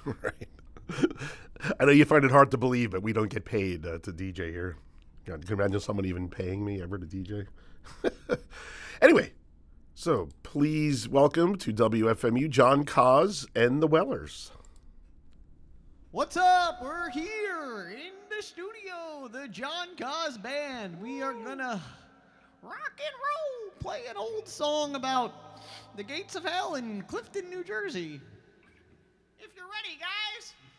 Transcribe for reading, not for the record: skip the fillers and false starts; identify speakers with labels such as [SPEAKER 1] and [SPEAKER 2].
[SPEAKER 1] Right. I know you find it hard to believe, but we don't get paid to DJ here. God, can you imagine someone even paying me ever to DJ? Anyway, so please welcome to WFMU John Cos and the Wellers.
[SPEAKER 2] What's up? We're here in the studio, the John Cos Band. We are gonna rock and roll, play an old song about the gates of hell in Clifton, New Jersey. If you're ready, guys.